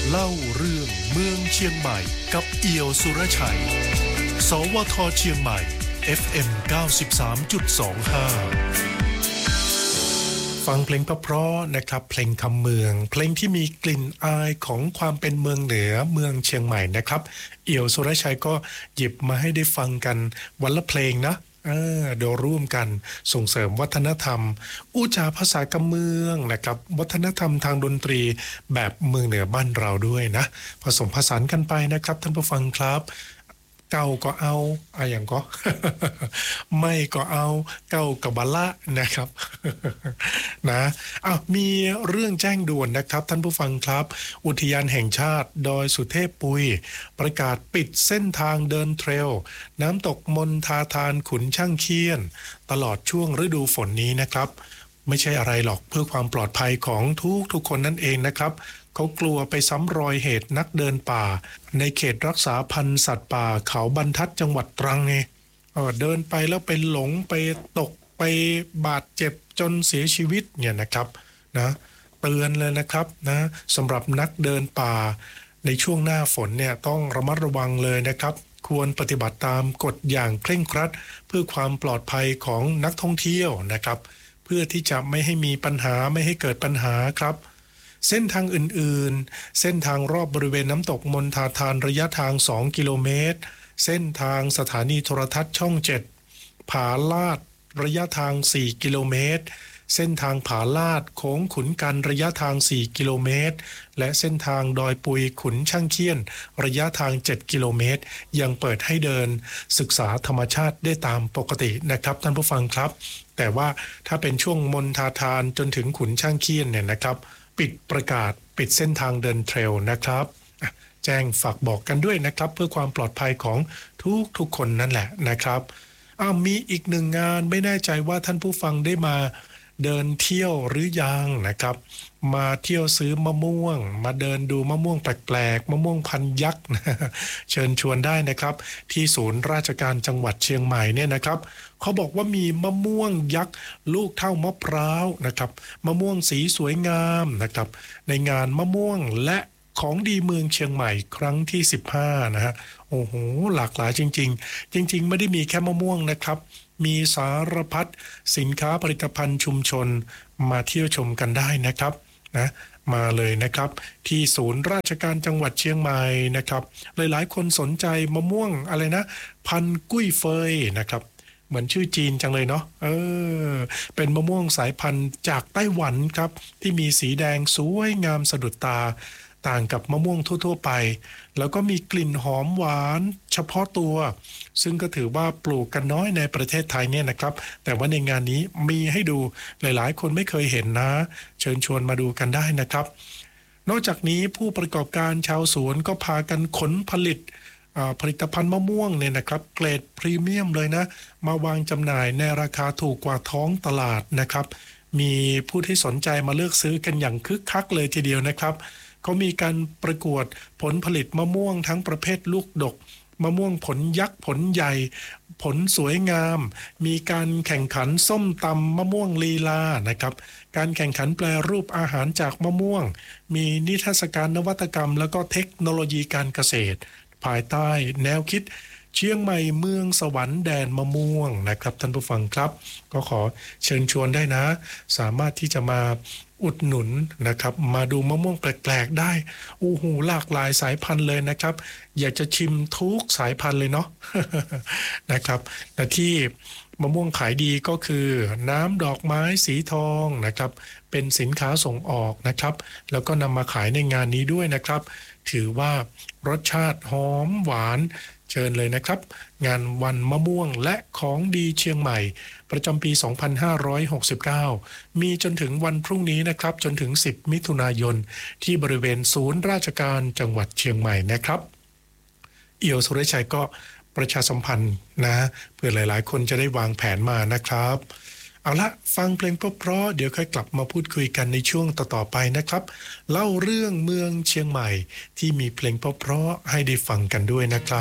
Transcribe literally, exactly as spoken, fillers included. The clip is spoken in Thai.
เล่าเรื่องเมืองเชียงใหม่กับเอี่ยวสุรชัยสวทเชียงใหม่ เอฟ เอ็ม เก้าสิบสามจุดสองห้า ฟังเพลงเพราะๆนะครับเพลงคำเมืองเพลงที่มีกลิ่นอายของความเป็นเมืองเหนือเมืองเชียงใหม่นะครับเอี่ยวสุรชัยก็หยิบมาให้ได้ฟังกันวันละเพลงนะเออเดี๋ยวร่วมกันส่งเสริมวัฒนธรรมอู้จาภาษากำเมืองนะครับวัฒนธรรมทางดนตรีแบบเมืองเหนือบ้านเราด้วยนะผสมผสานกันไปนะครับท่านผู้ฟังครับเก่าก็เอาอะอย่างก็ ไม่ก็เอาเก่ากับบะละนะครับนะอ้าวมีเรื่องแจ้งด่วนนะครับท่านผู้ฟังครับอุทยานแห่งชาติดอยสุเทพปุยประกาศปิดเส้นทางเดินเทรลน้ำตกมนทาทานขุนช่างเคียนตลอดช่วงฤดูฝนนี้นะครับไม่ใช่อะไรหรอกเพื่อความปลอดภัยของทุกทุกคนนั่นเองนะครับเขากลัวไปซ้ำรอยเหตุนักเดินป่าในเขตรักษาพันธุ์สัตว์ป่าเขาบรรทัดจังหวัดตรังไงเออเดินไปแล้วไปหลงไปตกไปบาดเจ็บจนเสียชีวิตเนี่ยนะครับนะเตือนเลยนะครับนะสำหรับนักเดินป่าในช่วงหน้าฝนเนี่ยต้องระมัดระวังเลยนะครับควรปฏิบัติตามกฎอย่างเคร่งครัดเพื่อความปลอดภัยของนักท่องเที่ยวนะครับเพื่อที่จะไม่ให้มีปัญหาไม่ให้เกิดปัญหาครับเส้นทางอื่นๆเส้นทางรอบบริเวณน้ำตกมนทาทานระยะทางสองกิโลเมตรเส้นทางสถานีโทรทัศน์ช่องเจ็ดผาลาดระยะทางสี่กิโลเมตรเส้นทางผาลาดโค้งขุนกันระยะทางสี่กิโลเมตรและเส้นทางดอยปุยขุนช่างเคียนระยะทางเจ็ดกิโลเมตรยังเปิดให้เดินศึกษาธรรมชาติได้ตามปกตินะครับท่านผู้ฟังครับแต่ว่าถ้าเป็นช่วงมนทาทานจนถึงขุนช่างเคียนเนี่ยนะครับปิดประกาศปิดเส้นทางเดินเทรลนะครับแจ้งฝากบอกกันด้วยนะครับเพื่อความปลอดภัยของทุกทุกคนนั่นแหละนะครับอ้าวมีอีกหนึ่งงานไม่แน่ใจว่าท่านผู้ฟังได้มาเดินเที่ยวหรือยังนะครับมาเที่ยวซื้อมะม่วงมาเดินดูมะม่วงแปลกๆมะม่วงพันยักษ์เชิญชวนได้นะครับที่ศูนย์ราชการจังหวัดเชียงใหม่เนี่ยนะครับเขาบอกว่ามีมะม่วงยักษ์ลูกเท่ามะพร้าวนะครับมะม่วงสีสวยงามนะครับในงานมะม่วงและของดีเมืองเชียงใหม่ครั้งที่สิบห้านะฮะโอ้โหหลากหลายจริงๆจริงๆไม่ได้มีแค่มะม่วงนะครับมีสารพัดสินค้าผลิตภัณฑ์ชุมชนมาเที่ยวชมกันได้นะครับนะมาเลยนะครับที่ศูนย์ราชการจังหวัดเชียงใหม่นะครับหลายๆคนสนใจมะม่วงอะไรนะพันธุ์กุ้ยเฟยนะครับเหมือนชื่อจีนจังเลยเนาะเออเป็นมะม่วงสายพันธุ์จากไต้หวันครับที่มีสีแดงสวยงามสะดุดตาต่างกับมะม่วงทั่วๆไปแล้วก็มีกลิ่นหอมหวานเฉพาะตัวซึ่งก็ถือว่าปลูกกันน้อยในประเทศไทยเนี่ยนะครับแต่ว่าในงานนี้มีให้ดูหลายๆคนไม่เคยเห็นนะเชิญชวนมาดูกันได้นะครับนอกจากนี้ผู้ประกอบการชาวสวนก็พากันขนผลิตผลิตภัณฑ์มะม่วงเนี่ยนะครับเกรดพรีเมียมเลยนะมาวางจำหน่ายในราคาถูกกว่าท้องตลาดนะครับมีผู้ที่สนใจมาเลือกซื้อกันอย่างคึกคักเลยทีเดียวนะครับเขามีการประกวดผลผลิตมะม่วงทั้งประเภทลูกดกมะม่วงผลยักษ์ผลใหญ่ผลสวยงามมีการแข่งขันส้มตำมะม่วงลีลานะครับการแข่งขันแปรรูปอาหารจากมะม่วงมีนิทรรศการนวัตกรรมแล้วก็เทคโนโลยีการเกษตรภายใต้แนวคิดเชียงใหม่เมืองสวรรค์แดนมะม่วงนะครับท่านผู้ฟังครับก็ขอเชิญชวนได้นะสามารถที่จะมาอุดหนุนนะครับมาดูมะม่วงแปลกๆได้อู้หูหลากหลายสายพันธุ์เลยนะครับอยากจะชิมทุกสายพันธุ์เลยเนาะ นะครับแต่ที่มะม่วงขายดีก็คือน้ำดอกไม้สีทองนะครับเป็นสินค้าส่งออกนะครับแล้วก็นำมาขายในงานนี้ด้วยนะครับถือว่ารสชาติหอมหวานเชิญเลยนะครับงานวันมะม่วงและของดีเชียงใหม่ประจำปี สองพันห้าร้อยหกสิบเก้า มีจนถึงวันพรุ่งนี้นะครับจนถึงสิบมิถุนายนที่บริเวณศูนย์ราชการจังหวัดเชียงใหม่นะครับเอี่ยวสุรชัยก็ประชาสัมพันธ์นะเพื่อหลายๆคนจะได้วางแผนมานะครับเอาละฟังเพลงเพราะๆเดี๋ยวค่อยกลับมาพูดคุยกันในช่วงต่อๆไปนะครับเล่าเรื่องเมืองเชียงใหม่ที่มีเพลงเพราะๆให้ได้ฟังกันด้วยนะครับ